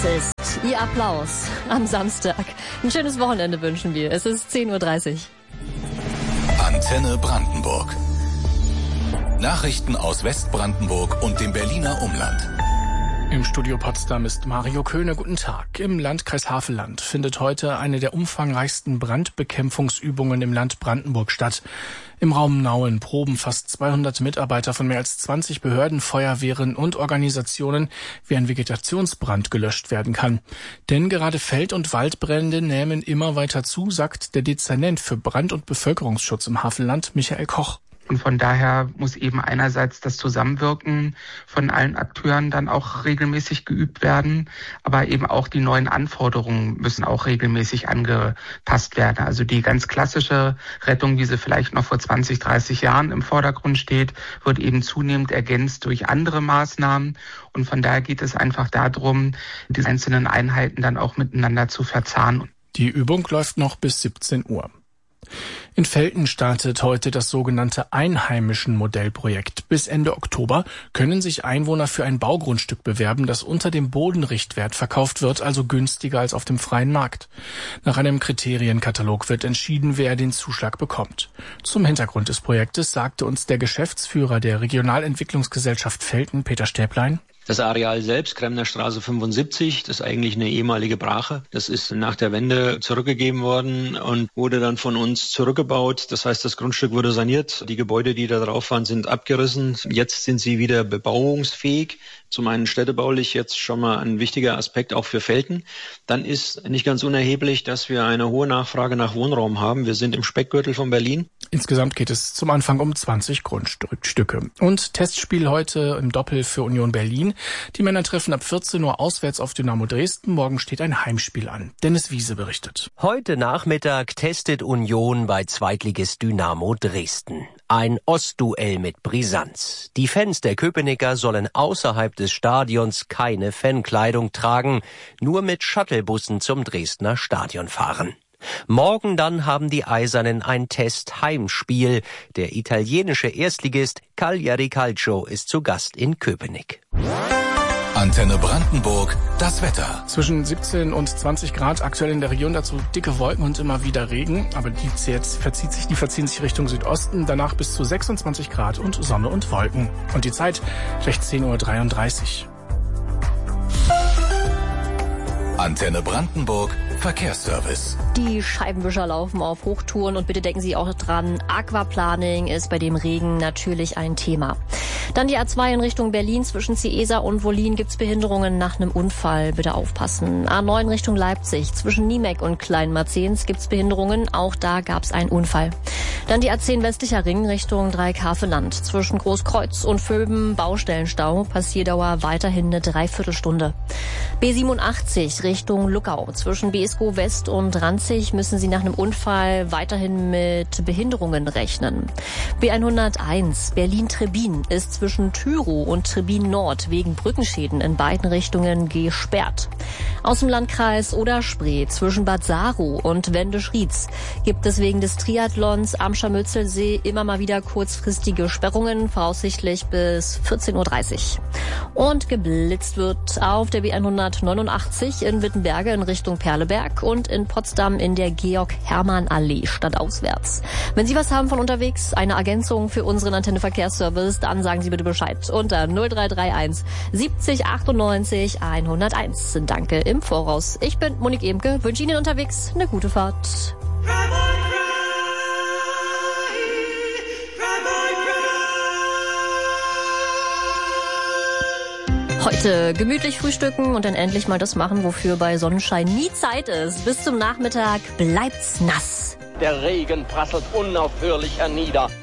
Das ist Ihr Applaus am Samstag. Ein schönes Wochenende wünschen wir. Es ist 10:30 Uhr. Antenne Brandenburg. Nachrichten aus Westbrandenburg und dem Berliner Umland. Im Studio Potsdam ist Mario Köhne. Guten Tag. Im Landkreis Havelland findet heute eine der umfangreichsten Brandbekämpfungsübungen im Land Brandenburg statt. Im Raum Nauen proben fast 200 Mitarbeiter von mehr als 20 Behörden, Feuerwehren und Organisationen, wie ein Vegetationsbrand gelöscht werden kann. Denn gerade Feld- und Waldbrände nehmen immer weiter zu, sagt der Dezernent für Brand- und Bevölkerungsschutz im Havelland, Michael Koch. Und von daher muss eben einerseits das Zusammenwirken von allen Akteuren dann auch regelmäßig geübt werden, aber eben auch die neuen Anforderungen müssen auch regelmäßig angepasst werden. Also die ganz klassische Rettung, wie sie vielleicht noch vor 20, 30 Jahren im Vordergrund steht, wird eben zunehmend ergänzt durch andere Maßnahmen. Und von daher geht es einfach darum, die einzelnen Einheiten dann auch miteinander zu verzahnen. Die Übung läuft noch bis 17 Uhr. In Velten startet heute das sogenannte Einheimischen-Modellprojekt. Bis Ende Oktober können sich Einwohner für ein Baugrundstück bewerben, das unter dem Bodenrichtwert verkauft wird, also günstiger als auf dem freien Markt. Nach einem Kriterienkatalog wird entschieden, wer den Zuschlag bekommt. Zum Hintergrund des Projektes sagte uns der Geschäftsführer der Regionalentwicklungsgesellschaft Velten, Peter Stäblein. Das Areal selbst, Kremner Straße 75, das ist eigentlich eine ehemalige Brache. Das ist nach der Wende zurückgegeben worden und wurde dann von uns zurückgebaut. Das heißt, das Grundstück wurde saniert. Die Gebäude, die da drauf waren, sind abgerissen. Jetzt sind sie wieder bebauungsfähig. Zum einen städtebaulich jetzt schon mal ein wichtiger Aspekt auch für Velten. Dann ist nicht ganz unerheblich, dass wir eine hohe Nachfrage nach Wohnraum haben. Wir sind im Speckgürtel von Berlin. Insgesamt geht es zum Anfang um 20 Grundstücke. Und Testspiel heute im Doppel für Union Berlin. Die Männer treffen ab 14 Uhr auswärts auf Dynamo Dresden. Morgen steht ein Heimspiel an. Dennis Wiese berichtet. Heute Nachmittag testet Union bei Zweitligist Dynamo Dresden. Ein Ostduell mit Brisanz. Die Fans der Köpenicker sollen außerhalb des Stadions keine Fankleidung tragen, nur mit Shuttlebussen zum Dresdner Stadion fahren. Morgen dann haben die Eisernen ein Test-Heimspiel. Der italienische Erstligist Cagliari Calcio ist zu Gast in Köpenick. Antenne Brandenburg, das Wetter. Zwischen 17 und 20 Grad aktuell in der Region, dazu dicke Wolken und immer wieder Regen. Aber die verziehen sich Richtung Südosten, danach bis zu 26 Grad und Sonne und Wolken. Und die Zeit, 16:33 Uhr. Antenne Brandenburg, Verkehrsservice. Die Scheibenwischer laufen auf Hochtouren und bitte denken Sie auch dran, Aquaplaning ist bei dem Regen natürlich ein Thema. Dann die A2 in Richtung Berlin zwischen Ciesa und Wollin gibt's Behinderungen nach einem Unfall. Bitte aufpassen. A9 Richtung Leipzig zwischen Niemek und Kleinmarzens gibt's Behinderungen. Auch da gab's einen Unfall. Dann die A10 westlicher Ring Richtung Dreieckhaveland zwischen Großkreuz und Vöben Baustellenstau. Passierdauer weiterhin eine Dreiviertelstunde. B87 Richtung Luckau zwischen Beeskow West und Ranzig müssen Sie nach einem Unfall weiterhin mit Behinderungen rechnen. B101 Berlin-Trebin ist zwischen Tyrow und Trebin Nord wegen Brückenschäden in beiden Richtungen gesperrt. Aus dem Landkreis Oder-Spree zwischen Bad Saro und Wendisch-Rietz gibt es wegen des Triathlons am Scharmützelsee immer mal wieder kurzfristige Sperrungen, voraussichtlich bis 14:30 Uhr. Und geblitzt wird auf der B189 in Wittenberge in Richtung Perleberg und in Potsdam in der Georg-Hermann-Allee stadtauswärts. Wenn Sie was haben von unterwegs, eine Ergänzung für unseren Antenne-Verkehrsservice, dann sagen Sie bitte Bescheid unter 0331 70 98 101. Danke im Voraus. Ich bin Monique Emke, wünsche Ihnen unterwegs eine gute Fahrt. Heute gemütlich frühstücken und dann endlich mal das machen, wofür bei Sonnenschein nie Zeit ist. Bis zum Nachmittag bleibt's nass. Der Regen prasselt unaufhörlich hernieder.